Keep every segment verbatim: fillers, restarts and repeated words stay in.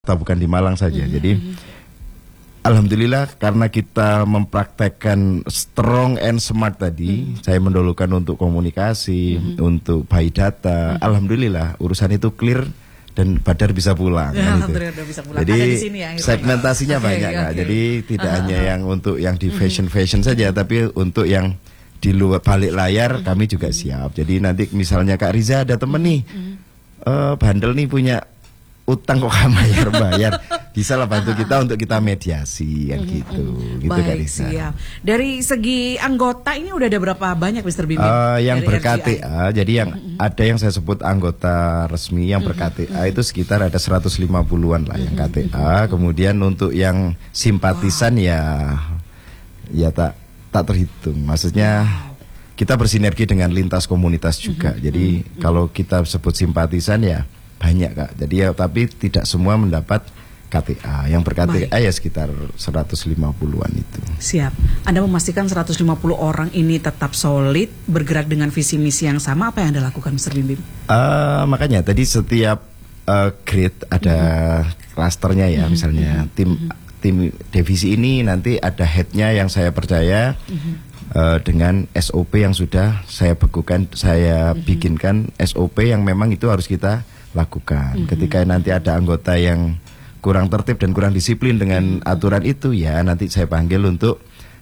bukan di Malang saja. Mm-hmm. Jadi alhamdulillah karena kita mempraktekkan strong and smart tadi, mm-hmm. saya mendahulukan untuk komunikasi, mm-hmm. untuk buy data. Mm-hmm. Alhamdulillah urusan itu clear dan Badar bisa pulang. Ya, kan gitu. Bisa pulang. Jadi di sini ya, segmentasinya okay, banyak, okay. Kak. Jadi tidak uh-huh. hanya yang untuk yang di fashion-fashion mm-hmm. saja, tapi untuk yang di luar balik layar mm-hmm. kami juga siap. Jadi nanti misalnya Kak Riza ada temen nih, mm-hmm. uh, bandel nih punya utang kok bayar-bayar, bisa lah bantu kita untuk kita mediasi kan mm-hmm. gitu. Gitu Kak Riza. Siap. Dari segi anggota ini udah ada berapa banyak Mister Bim? Uh, yang ber-K T A, jadi yang mm-hmm. ada yang saya sebut anggota resmi yang ber-K T A mm-hmm. itu sekitar ada seratus lima puluhan lah yang K T A. Kemudian untuk yang simpatisan wow. ya ya tak tak terhitung. Maksudnya wow. kita bersinergi dengan lintas komunitas juga. Mm-hmm. Jadi mm-hmm. kalau kita sebut simpatisan ya banyak Kak. Jadi ya tapi tidak semua mendapat K T A. Yang ber-K T A Baik. ya sekitar seratus lima puluhan itu. Siap. Anda memastikan seratus lima puluh orang ini tetap solid, bergerak dengan visi misi yang sama. Apa yang Anda lakukan Mister Bim Bim? Uh, makanya tadi setiap uh, grade ada mm-hmm. klasternya ya, mm-hmm. misalnya tim mm-hmm. tim divisi ini nanti ada headnya yang saya percaya mm-hmm. uh, dengan S O P yang sudah saya bekukan, saya mm-hmm. bikinkan S O P yang memang itu harus kita lakukan. Mm-hmm. Ketika nanti ada anggota yang kurang tertib dan kurang disiplin dengan mm-hmm. aturan itu, ya nanti saya panggil untuk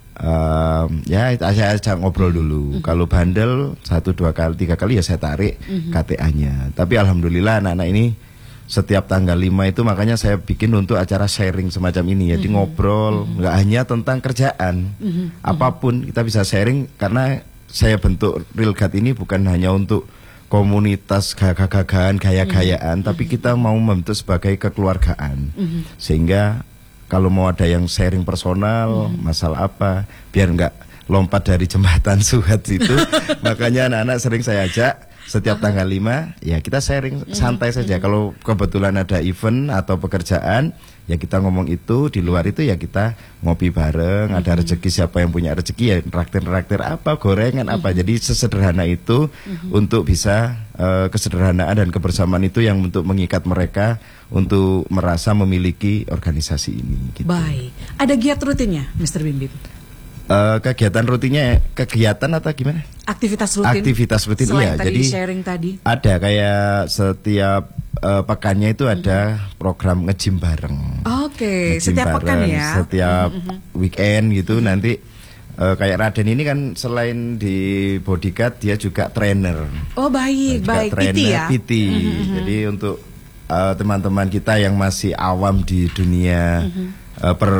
uh, ya saya ajak ngobrol dulu. Mm-hmm. Kalau bandel satu dua kali tiga kali ya saya tarik mm-hmm. K T A-nya. Tapi alhamdulillah anak-anak ini setiap tanggal lima itu makanya saya bikin untuk acara sharing semacam ini. Jadi mm-hmm. ngobrol mm-hmm. nggak hanya tentang kerjaan, mm-hmm. apapun kita bisa sharing karena saya bentuk Real Guard ini bukan hanya untuk komunitas gagah-gagahan, gaya-gayaan, mm-hmm. tapi kita mau membentuk sebagai kekeluargaan. Mm-hmm. Sehingga kalau mau ada yang sharing personal, mm-hmm. masalah apa, biar nggak lompat dari jembatan Suhat itu, makanya anak-anak sering saya ajak setiap tanggal lima, ya kita sharing santai mm-hmm. saja. Kalau kebetulan ada event atau pekerjaan, ya kita ngomong itu. Di luar itu ya kita ngopi bareng, mm-hmm. ada rezeki siapa yang punya rezeki ya traktir-traktir apa, gorengan mm-hmm. apa. Jadi sesederhana itu mm-hmm. untuk bisa uh, kesederhanaan dan kebersamaan itu yang untuk mengikat mereka untuk merasa memiliki organisasi ini. Gitu. Baik, ada giat rutinnya Mister Bim Bim? Uh, kegiatan rutinnya kegiatan atau gimana? Aktivitas rutin. Aktivitas rutin iya. Jadi sharing tadi. Ada kayak setiap uh, pekannya itu ada mm-hmm. program nge-gym bareng. Oke, okay. Setiap bareng, pekan ya. Setiap mm-hmm. weekend gitu mm-hmm. nanti uh, kayak Raden ini kan selain di bodyguard dia juga trainer. Oh baik, juga baik. Trainer, P T ya. P T. Mm-hmm. Jadi untuk uh, teman-teman kita yang masih awam di dunia mm-hmm. uh, per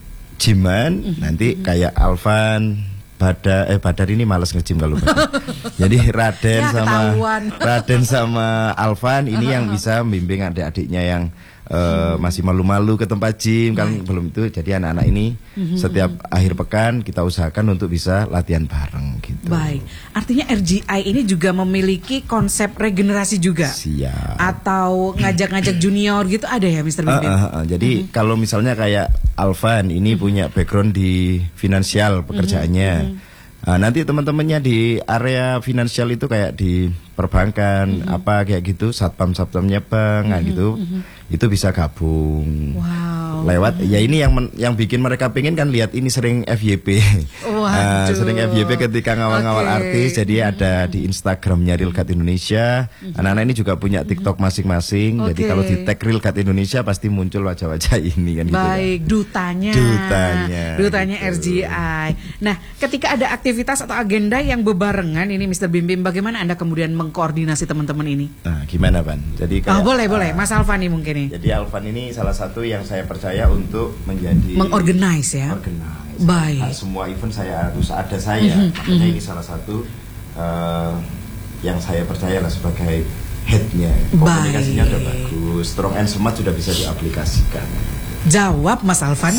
Jiman, mm-hmm. nanti kayak Alvan, Badar, eh Badar ini malas nge-gym kalau Badar. Jadi Raden ya, sama ketahuan. Raden sama Alvan ini yang bisa membimbing adik-adiknya yang uh, hmm. masih malu-malu ke tempat gym kan hmm. belum itu. Jadi anak-anak ini hmm. setiap akhir pekan kita usahakan untuk bisa latihan bareng gitu. Baik. Artinya R G I ini juga memiliki konsep regenerasi juga. Siap. Atau ngajak-ngajak junior gitu ada ya Mister Bim Bim? Uh, uh, uh. Jadi hmm. kalau misalnya kayak Alvan ini hmm. punya background di finansial pekerjaannya. Hmm. Hmm. Nah, nanti teman-temannya di area finansial itu kayak di perbankan mm-hmm. apa kayak gitu, satpam-satpamnya bank mm-hmm. gitu, mm-hmm. itu bisa gabung. Wow. Lewat mm-hmm. ya ini yang men, yang bikin mereka pengen kan lihat ini sering F Y P. Nah, sering F Y P ketika ngawal-ngawal okay. artis. Jadi mm-hmm. ada di Instagramnya Real Guard Indonesia. Mm-hmm. Anak-anak ini juga punya TikTok masing-masing. Okay. Jadi kalau di tag Real Guard Indonesia pasti muncul wajah-wajah ini kan. Baik, gitu, dutanya. Dutanya. Dutanya gitu. R G I. Nah, ketika ada aktivitas atau agenda yang bebarengan ini Mister Bim Bim, bagaimana Anda kemudian mengkoordinasi teman-teman ini? Nah, gimana Pan? Jadi kayak, oh, boleh, uh, boleh. Mas Alvan nih mungkin nih. Jadi Alvan ini salah satu yang saya percaya untuk menjadi mengorganize ya. Organize. Baik. Nah, semua event saya harus ada saya. Mm-hmm. Makanya mm-hmm. ini salah satu uh, yang saya percaya lah sebagai headnya. Komunikasinya udah bagus, strong and smart sudah bisa diaplikasikan. Jawab Mas Alvan.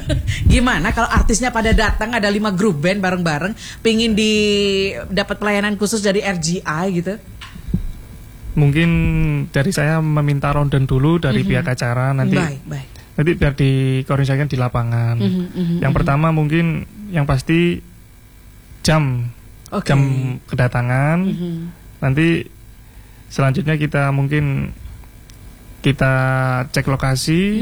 Gimana kalau artisnya pada datang ada lima grup band bareng-bareng, pingin di dapat pelayanan khusus dari R G I gitu? Mungkin dari saya meminta rondan dulu dari mm-hmm. pihak acara nanti. Baik, baik. Nanti biar dikoordinasikan di lapangan. Mm-hmm, mm-hmm, yang pertama mungkin yang pasti jam okay. jam kedatangan. Mm-hmm. Nanti selanjutnya kita mungkin kita cek lokasi.